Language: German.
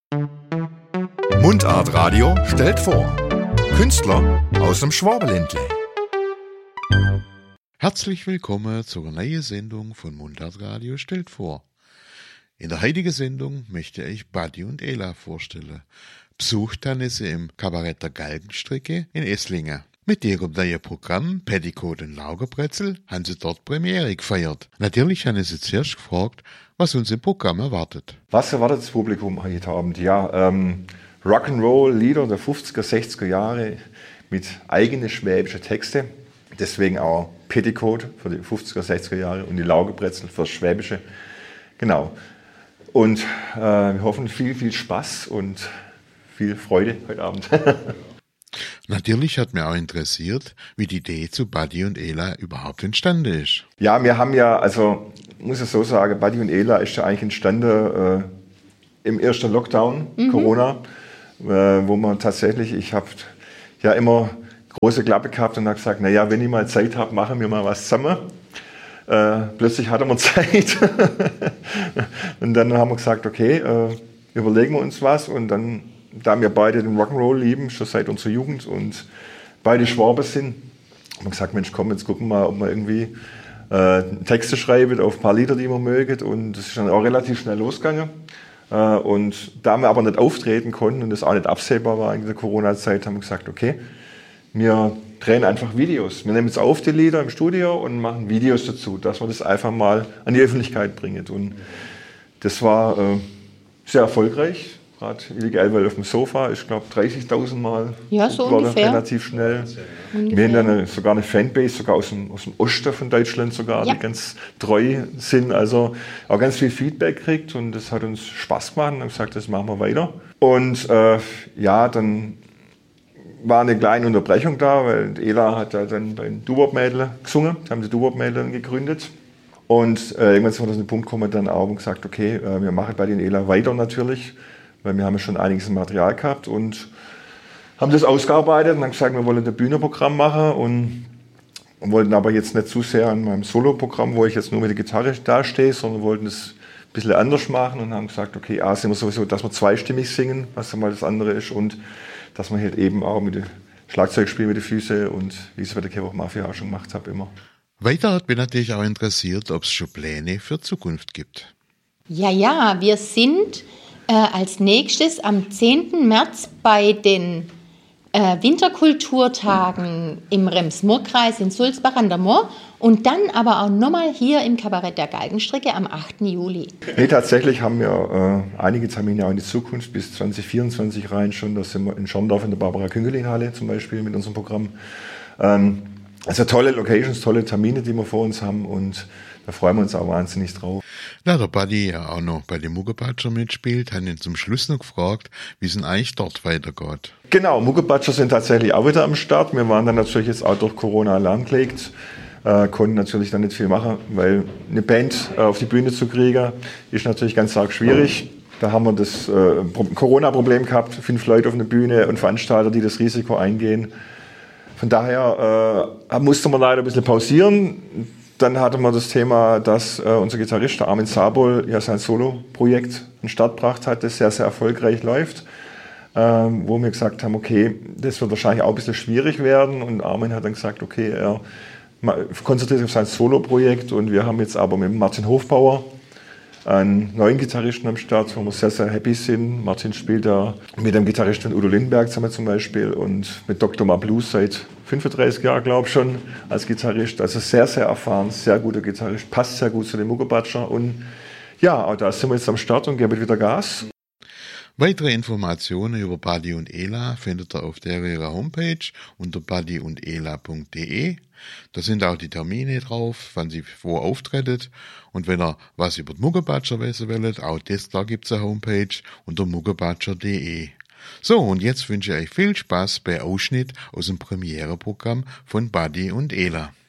Mundart Radio stellt vor. Künstler aus dem Schwabenländle. Herzlich willkommen zur neuen Sendung von Mundart Radio stellt vor. In der heutigen Sendung möchte ich Buddy und Ela vorstellen. Besucht haben sie im Kabarett der Galgenstricke in Esslingen. Mit ihrem neuen Programm Petticoat und Laugenbrezel haben sie dort Premiere gefeiert. Natürlich haben sie zuerst gefragt, was uns im Programm erwartet. Was erwartet das Publikum heute Abend? Ja, Rock'n'Roll-Lieder der 50er, 60er Jahre mit eigenen schwäbischen Texten. Deswegen auch Petticoat für die 50er, 60er Jahre und die Laugenbrezel für das Schwäbische. Genau. Und wir hoffen viel Spaß und viel Freude heute Abend. Natürlich hat mich auch interessiert, wie die Idee zu Buddy und Ela überhaupt entstanden ist. Ja, wir haben ja, also muss ich so sagen, Buddy und Ela ist ja eigentlich entstanden im ersten Lockdown, Corona, wo man tatsächlich, ich habe ja immer große Klappe gehabt und habe gesagt, naja, wenn ich mal Zeit habe, machen wir mal was zusammen. Plötzlich hatten wir Zeit und dann haben wir gesagt, okay, überlegen wir uns was und dann, da wir beide den Rock'n'Roll lieben, schon seit unserer Jugend und beide Schwaben sind, haben wir gesagt, Mensch, komm, jetzt gucken wir mal, ob wir irgendwie Texte schreiben auf ein paar Lieder, die wir mögen und das ist dann auch relativ schnell losgegangen. Und da wir aber nicht auftreten konnten und das auch nicht absehbar war in der Corona-Zeit, haben wir gesagt, okay, wir drehen einfach Videos. Wir nehmen jetzt auf die Lieder im Studio und machen Videos dazu, dass wir das einfach mal an die Öffentlichkeit bringen. Und das war sehr erfolgreich. Gerade illegal, weil auf dem Sofa, ich glaube 30.000 Mal. Ja, so war ungefähr. Relativ schnell. Wir haben dann sogar eine Fanbase, sogar aus dem Osten von Deutschland sogar, die ganz treu sind. Also auch ganz viel Feedback gekriegt und das hat uns Spaß gemacht und haben gesagt, das machen wir weiter. Und dann war eine kleine Unterbrechung da, weil Ela hat ja dann bei den Doo-Wop-Mädel gesungen, haben die Doo-Wop-Mädel gegründet. Und irgendwann sind wir an den Punkt gekommen, dann auch und gesagt, okay, wir machen bei den Ela weiter natürlich, weil wir haben ja schon einiges Material gehabt und haben das ausgearbeitet und haben gesagt, wir wollen ein Bühnenprogramm machen und wollten aber jetzt nicht zu sehr an meinem Solo-Programm, wo ich jetzt nur mit der Gitarre dastehe, sondern wollten es ein bisschen anders machen und haben gesagt, okay, sind wir sowieso, dass wir zweistimmig singen, was dann mal das andere ist und dass man halt eben auch mit dem Schlagzeug spielt mit den Füßen und wie ich es bei der Kevo Mafia auch schon gemacht habe immer. Weiter hat mich natürlich auch interessiert, ob es schon Pläne für Zukunft gibt. Ja, wir sind als nächstes am 10. März bei den Winterkulturtagen im Rems-Murr-Kreis in Sulzbach an der Moor und dann aber auch nochmal hier im Kabarett der Galgenstricke am 8. Juli. Nee, tatsächlich haben wir einige Termine auch in die Zukunft bis 2024 rein schon. Da sind wir in Schorndorf in der Barbara-Küngelin-Halle zum Beispiel mit unserem Programm. Also tolle Locations, tolle Termine, die wir vor uns haben und da freuen wir uns auch wahnsinnig drauf. Da der Buddy ja auch noch bei den Muggebatscher mitspielt, haben ihn zum Schluss noch gefragt, wie es denn eigentlich dort weitergeht. Genau, Muggebatscher sind tatsächlich auch wieder am Start. Wir waren dann natürlich jetzt auch durch Corona lahmgelegt, konnten natürlich dann nicht viel machen, weil eine Band auf die Bühne zu kriegen, ist natürlich ganz arg schwierig. Da haben wir das Corona-Problem gehabt, 5 Leute auf einer Bühne und Veranstalter, die das Risiko eingehen. Von daher musste man leider ein bisschen pausieren. Dann hatten wir das Thema, dass unser Gitarrist Armin Sabol ja sein Solo-Projekt in den Start gebracht hat, das sehr, sehr erfolgreich läuft. Wo wir gesagt haben, okay, das wird wahrscheinlich auch ein bisschen schwierig werden. Und Armin hat dann gesagt, okay, er konzentriert sich auf sein Solo-Projekt. Und wir haben jetzt aber mit Martin Hofbauer einen neuen Gitarristen am Start, wo wir sehr, sehr happy sind. Martin spielt da mit dem Gitarristen Udo Lindenberg zusammen zum Beispiel und mit Dr. Ma Blues seit 35 Jahren, glaube ich, schon als Gitarrist. Also sehr, sehr erfahren, sehr guter Gitarrist, passt sehr gut zu den Muggebatscher. Und ja, auch da sind wir jetzt am Start und geben wieder Gas. Weitere Informationen über Buddy und Ela findet ihr auf ihrer Homepage unter buddyundela.de. Da sind auch die Termine drauf, wann sie wo auftreten. Und wenn ihr was über die Muggebatscher wissen wollt, auch das, da gibt's eine Homepage unter muggebatscher.de. So, und jetzt wünsche ich euch viel Spaß bei Ausschnitt aus dem Premiereprogramm von Buddy und Ela.